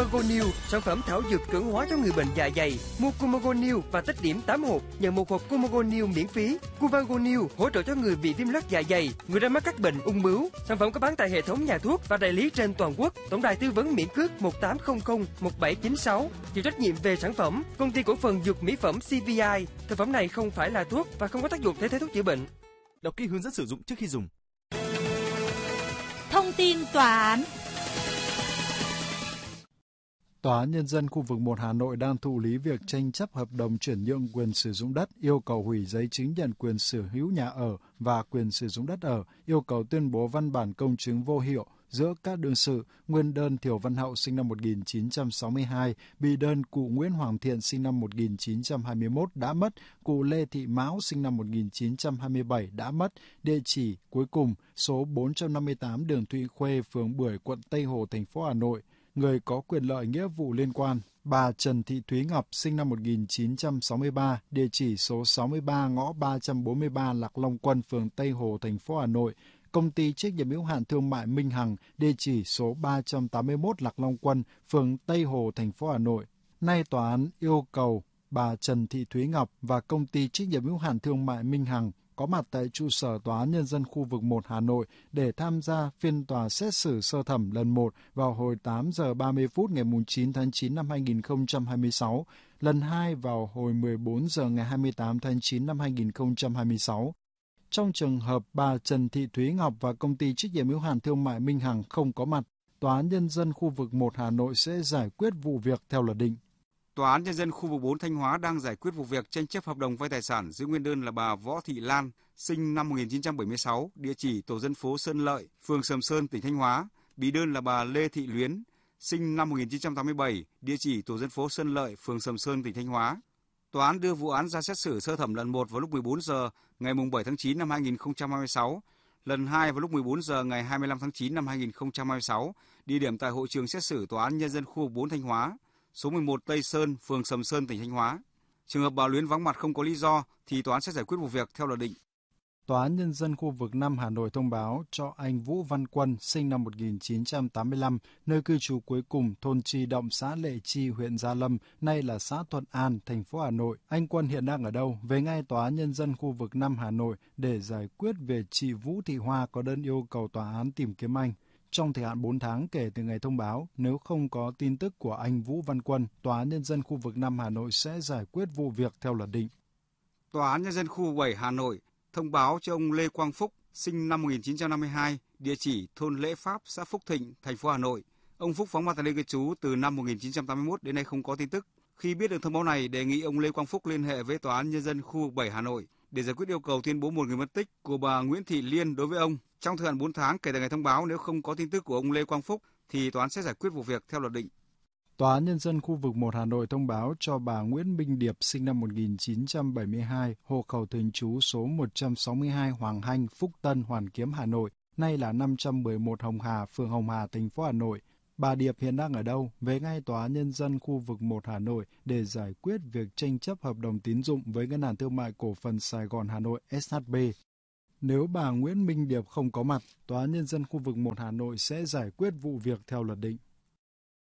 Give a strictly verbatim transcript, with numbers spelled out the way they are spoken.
Cumago New, sản phẩm thảo dược chuẩn hóa cho người bệnh dạ dày. Mua Cumago New và tích điểm tám hộp, nhận một hộp Cumago New miễn phí. Cumago New hỗ trợ cho người bị viêm loét dạ dày, người đang mắc các bệnh ung bướu. Sản phẩm có bán tại hệ thống nhà thuốc và đại lý trên toàn quốc. Tổng đài tư vấn miễn cước một tám không không một bảy chín sáu. Chịu trách nhiệm về sản phẩm, Công ty cổ phần dược mỹ phẩm xê vê i. Thực phẩm này không phải là thuốc và không có tác dụng thay thế thuốc chữa bệnh. Đọc kỹ hướng dẫn sử dụng trước khi dùng. Thông tin tòa án. Tòa án Nhân dân khu vực một Hà Nội đang thụ lý việc tranh chấp hợp đồng chuyển nhượng quyền sử dụng đất, yêu cầu hủy giấy chứng nhận quyền sở hữu nhà ở và quyền sử dụng đất ở, yêu cầu tuyên bố văn bản công chứng vô hiệu giữa các đương sự. Nguyên đơn Thiều Văn Hậu sinh năm một nghìn chín trăm sáu mươi hai, bị đơn cụ Nguyễn Hoàng Thiện sinh năm một nghìn chín trăm hai mươi mốt đã mất, cụ Lê Thị Mão sinh năm một nghìn chín trăm hai mươi bảy đã mất, địa chỉ cuối cùng số bốn trăm năm mươi tám đường Thụy Khuê, phường Bưởi, quận Tây Hồ, thành phố Hà Nội. Người có quyền lợi nghĩa vụ liên quan: bà Trần Thị Thúy Ngọc sinh năm một nghìn chín trăm sáu mươi ba, địa chỉ số sáu mươi ba ngõ ba trăm bốn mươi ba Lạc Long Quân, phường Tây Hồ, thành phố Hà Nội. Công ty trách nhiệm hữu hạn thương mại Minh Hằng, địa chỉ số ba trăm tám mươi mốt Lạc Long Quân, phường Tây Hồ, thành phố Hà Nội. Nay tòa án yêu cầu bà Trần Thị Thúy Ngọc và công ty trách nhiệm hữu hạn thương mại Minh Hằng có mặt tại trụ sở Tòa án Nhân dân khu vực một Hà Nội để tham gia phiên tòa xét xử sơ thẩm lần một vào hồi tám giờ ba mươi phút ngày chín tháng chín năm hai nghìn không trăm hai mươi sáu, lần hai vào hồi mười bốn giờ ngày hai mươi tám tháng chín năm hai nghìn không trăm hai mươi sáu. Trong trường hợp bà Trần Thị Thúy Ngọc và công ty trách nhiệm hữu hạn thương mại Minh Hằng không có mặt, Tòa án Nhân dân khu vực một Hà Nội sẽ giải quyết vụ việc theo luật định. Tòa án Nhân dân khu vực bốn Thanh Hóa đang giải quyết vụ việc tranh chấp hợp đồng vay tài sản giữ nguyên đơn là bà Võ Thị Lan, sinh năm một nghìn chín trăm bảy mươi sáu, địa chỉ tổ dân phố Sơn Lợi, phường Sầm Sơn, tỉnh Thanh Hóa. Bị đơn là bà Lê Thị Luyến, sinh năm một nghìn chín trăm tám mươi bảy, địa chỉ tổ dân phố Sơn Lợi, phường Sầm Sơn, tỉnh Thanh Hóa. Tòa án đưa vụ án ra xét xử sơ thẩm lần một vào lúc mười bốn giờ ngày bảy tháng chín năm hai nghìn không trăm hai mươi sáu, lần hai vào lúc mười bốn giờ ngày hai mươi lăm tháng chín năm hai nghìn không trăm hai mươi sáu, địa điểm tại hội trường xét xử Tòa án Nhân dân khu vực bốn Thanh Hóa, số mười một Tây Sơn, phường Sầm Sơn, tỉnh Thanh Hóa. Trường hợp bà Luyến vắng mặt không có lý do thì tòa án sẽ giải quyết vụ việc theo luật định. Tòa án Nhân dân khu vực năm Hà Nội thông báo cho anh Vũ Văn Quân, sinh năm một nghìn chín trăm tám mươi lăm, nơi cư trú cuối cùng thôn Tri Động, xã Lệ Chi, huyện Gia Lâm, nay là xã Thuận An, thành phố Hà Nội. Anh Quân hiện đang ở đâu? Về ngay Tòa án Nhân dân khu vực năm Hà Nội để giải quyết về chị Vũ Thị Hoa có đơn yêu cầu tòa án tìm kiếm anh. Trong thời hạn bốn tháng kể từ ngày thông báo, nếu không có tin tức của anh Vũ Văn Quân, Tòa án Nhân dân khu vực năm Hà Nội sẽ giải quyết vụ việc theo luật định. Tòa án Nhân dân khu vực bảy Hà Nội thông báo cho ông Lê Quang Phúc, sinh năm một nghìn chín trăm năm mươi hai, địa chỉ thôn Lễ Pháp, xã Phúc Thịnh, thành phố Hà Nội. Ông Phúc vắng mặt tại nơi cư trú từ năm một nghìn chín trăm tám mươi mốt đến nay không có tin tức. Khi biết được thông báo này, đề nghị ông Lê Quang Phúc liên hệ với Tòa án Nhân dân khu vực bảy Hà Nội để giải quyết yêu cầu tuyên bố một người mất tích của bà Nguyễn Thị Liên đối với ông. Trong thời hạn bốn tháng kể từ ngày thông báo, nếu không có tin tức của ông Lê Quang Phúc thì tòa án sẽ giải quyết vụ việc theo luật định. Tòa án Nhân dân khu vực một Hà Nội thông báo cho bà Nguyễn Minh Điệp, sinh năm một nghìn chín trăm bảy mươi hai, hộ khẩu thường trú số một trăm sáu mươi hai Hoàng Hanh, Phúc Tân, Hoàn Kiếm, Hà Nội, nay là năm trăm mười một Hồng Hà, phường Hồng Hà, thành phố Hà Nội. Bà Điệp hiện đang ở đâu? Về ngay Tòa án Nhân dân khu vực một Hà Nội để giải quyết việc tranh chấp hợp đồng tín dụng với Ngân hàng Thương mại Cổ phần Sài Gòn Hà Nội ét hát bê. Nếu bà Nguyễn Minh Điệp không có mặt, Tòa án Nhân dân khu vực một Hà Nội sẽ giải quyết vụ việc theo luật định.